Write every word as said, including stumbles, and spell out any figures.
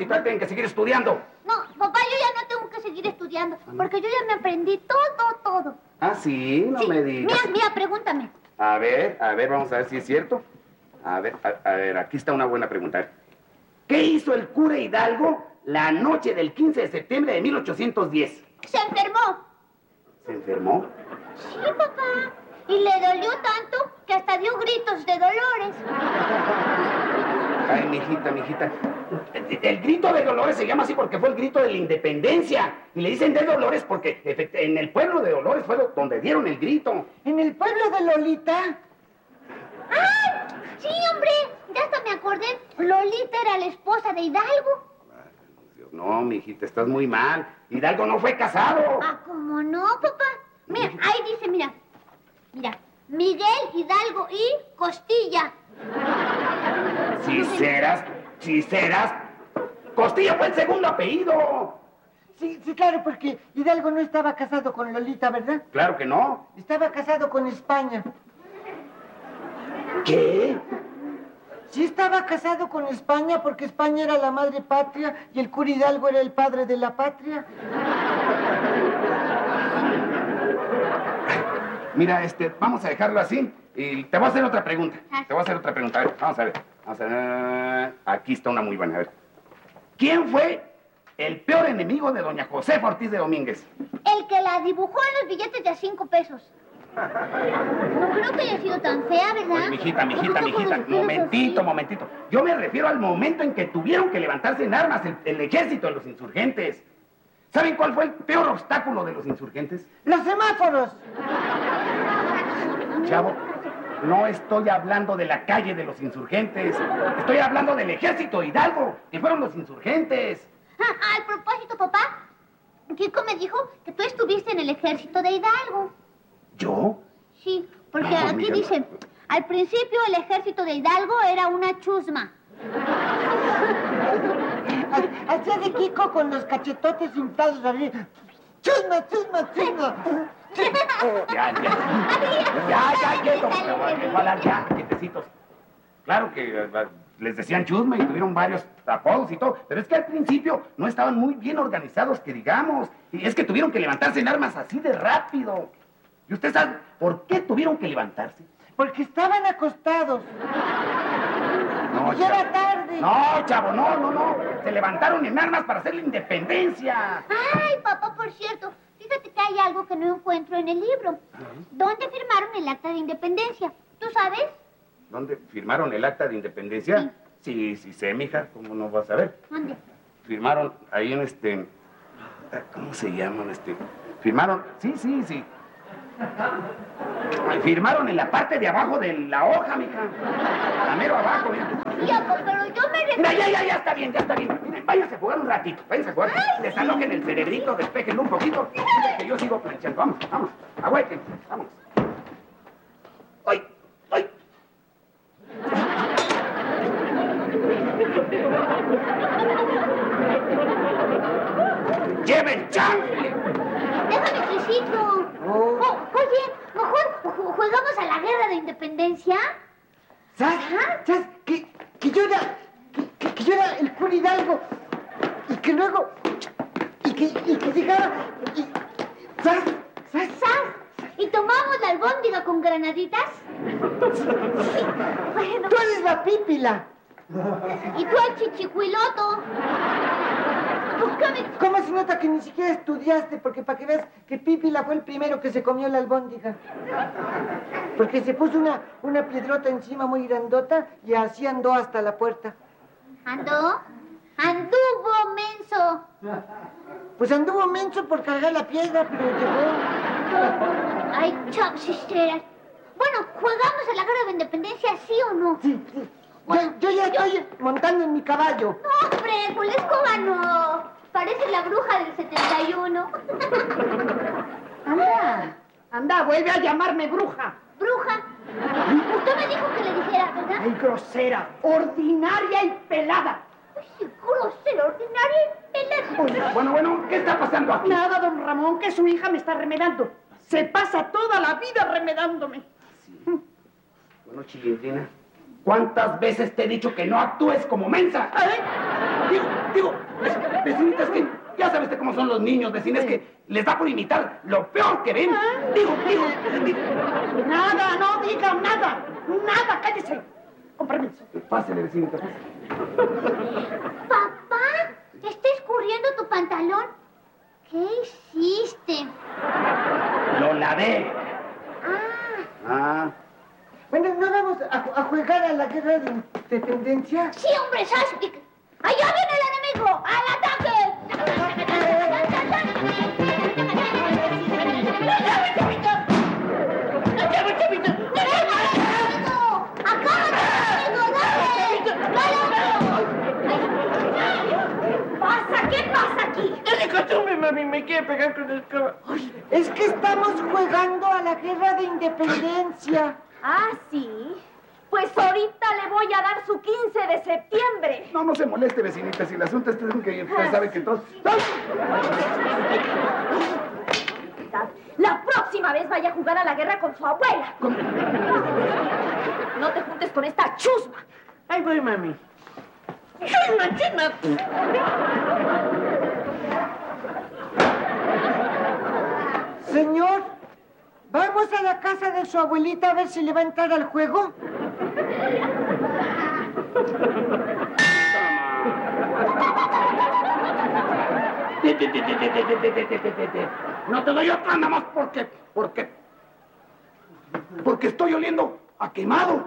y todavía tienen que seguir estudiando. No, papá, yo ya no tengo que seguir estudiando, porque yo ya me aprendí todo, todo. Ah, sí, no sí. me digas. Mira, mira, pregúntame. A ver, a ver, vamos a ver si es cierto. A ver, a, a ver, aquí está una buena pregunta. ¿Qué hizo el cura Hidalgo la noche del quince de septiembre de mil ochocientos diez? Se enfermó. ¿Se enfermó? Sí, papá. Y le dolió tanto que hasta dio gritos de dolores. Ay, mijita, mijita. El, el grito de Dolores se llama así porque fue el grito de la independencia. Y le dicen de Dolores porque en el pueblo de Dolores fue donde dieron el grito. ¿En el pueblo de Lolita? ¡Ay! Sí, hombre. Ya hasta me acordé. Lolita era la esposa de Hidalgo. No, mijita, estás muy mal. Hidalgo no fue casado. Ah, ¿cómo no, papá? Mira, ahí dice, mira. Mira, Miguel, Hidalgo y Costilla. Ciceras, Ciceras. Costilla fue el segundo apellido. Sí, sí, claro, porque Hidalgo no estaba casado con Lolita, ¿verdad? Claro que no. Estaba casado con España. ¿Qué? Sí estaba casado con España porque España era la madre patria y el cura Hidalgo era el padre de la patria. Mira, este, vamos a dejarlo así y te voy a hacer otra pregunta. Te voy a hacer otra pregunta. A ver, vamos a ver. Vamos a ver. Aquí está una muy buena. A ver. ¿Quién fue el peor enemigo de doña Josefa Ortiz de Domínguez? El que la dibujó en los billetes de a cinco pesos. No creo que haya sido tan fea, ¿verdad? Oye, mijita, mijita, mijita, momentito, momentito. Yo me refiero al momento en que tuvieron que levantarse en armas el, el ejército de los insurgentes. ¿Saben cuál fue el peor obstáculo de los insurgentes? ¡Los semáforos! Chavo, no estoy hablando de la calle de los insurgentes. Estoy hablando del ejército de Hidalgo, que fueron los insurgentes. Ah, al propósito, papá, Kiko me dijo que tú estuviste en el ejército de Hidalgo. ¿Yo? Sí, porque No, aquí amiga, dice, al principio el ejército de Hidalgo era una chusma. Hacía de Kiko con los cachetotes inflados arriba. ¡Chusma, chusma, chusma! Ya, ya. Ya, ya, quieto. Te voy a hablar ya, quietecitos. Claro que eh, les decían chusma y tuvieron varios apodos y todo, pero es que al principio no estaban muy bien organizados, que digamos. Y es que tuvieron que levantarse en armas así de rápido. ¿Y usted sabe por qué tuvieron que levantarse? Porque estaban acostados. No, Ya era tarde. No, chavo, no, no, no. Se levantaron en armas para hacer la independencia. Ay, papá, por cierto, fíjate que hay algo que no encuentro en el libro. ¿Dónde firmaron el acta de independencia? ¿Tú sabes? ¿Dónde firmaron el acta de independencia? Sí, sí, sí sé, mija. ¿Cómo no vas a ver? ¿Dónde? Firmaron ahí en este... ¿Cómo se llaman este? Firmaron... Sí, sí, sí. Firmaron en la parte de abajo de la hoja, mija. La mero abajo, mira. Sí, papá, pero yo me refiero... Mira, ya, ya, ya está bien, ya está bien. Miren, váyanse a jugar un ratito, váyanse a jugar. Desalojen el cerebrito, despejen un poquito. Que yo sigo planchando. Vamos, vamos. Agüeten, vamos. ¡Ay! ¡Ay! ¡Lleven chanfle! Déjame, Crisito. Oh. Oh, oye, mejor ju- jugamos a la guerra de independencia. ¿Sabes? ¿Sabes? Que, que yo era... Que, que yo era el cura Hidalgo. Y que luego... Y que, y que llegaba... Y, ¿Sabes? ¿Sabes? ¿Sas? ¿Y tomamos la albóndiga con granaditas? Bueno, Tú eres la pípila. y tú el chichicuiloto. ¿Por qué me... ¿Cómo se nota que ni siquiera estudiaste? Porque para que veas que Pípila fue el primero que se comió la albóndiga. Porque se puso una, una piedrota encima muy grandota y así andó hasta la puerta. ¿Andó? Anduvo, menso. Pues anduvo menso por cargar la piedra, pero llegó. Ay, chapsisteras. Bueno, ¿jugamos a la guerra de independencia, sí o no? Sí, sí. Yo, yo ya estoy montando en mi caballo. No, hombre, con la escoba no. Parece la bruja del setenta y uno. Anda, anda, vuelve a llamarme bruja. Bruja. Usted me dijo que le dijera, ¿verdad? Ay, grosera, ordinaria y pelada. Uy, sí, grosera, ordinaria y pelada. Bueno, bueno, ¿qué está pasando aquí? Nada, don Ramón, que su hija me está remedando. Se pasa toda la vida remedándome. Bueno, Chilindrina, ¿Cuántas veces te he dicho que no actúes como mensa? ¿Eh? Digo, digo, ve- vecinita, es que ya sabes de cómo son los niños, vecina, es que les da por imitar lo peor que ven. Digo, digo, digo. Nada, no diga nada. Nada, cállese. Con permiso. Pásale, vecinita, pásale. Papá, ¿te está escurriendo tu pantalón? ¿Qué hiciste? Lo lavé. Ah, Ah. Bueno, ¿no vamos a, a jugar a la guerra de independencia? sí, hombre, Sasuke. ¡Allá viene el enemigo! ¡Al ataque! ¿Pasa? ¿Qué pasa aquí? Mami, me quiere pegar con el escoba. Es que estamos jugando a la guerra de independencia. Ah, sí. Pues ahorita le voy a dar su quince de septiembre. No, no se moleste, vecinita, si el asunto es que usted sabe que todos... La próxima vez vaya a jugar a la guerra con su abuela. ¿Cómo? No te juntes con esta chusma. Ahí voy, mami. ¡Chusma, chusma! Señor, vamos a la casa de su abuelita a ver si le va a entrar al juego. No te doy otra nada más porque, porque, porque estoy oliendo a quemado.